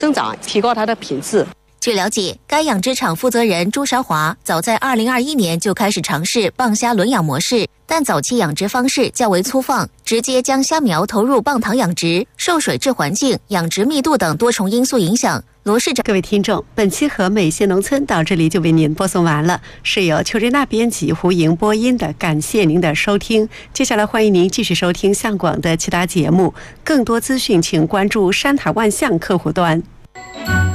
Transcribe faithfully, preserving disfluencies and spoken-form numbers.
增长，提高它的品质。 据了解，该养殖场负责人朱韶华早在二零二一年就开始尝试蚌虾轮养模式，但早期养殖方式较为粗放，直接将虾苗投入蚌塘养殖，受水质环境、养殖密度等多重因素影响。罗市长， 各位听众，本期和美县农村到这里就为您播送完了，是由邱瑞娜编辑、胡莹播音的，感谢您的收听。接下来欢迎您继续收听向广的其他节目，更多资讯请关注山海万象客户端。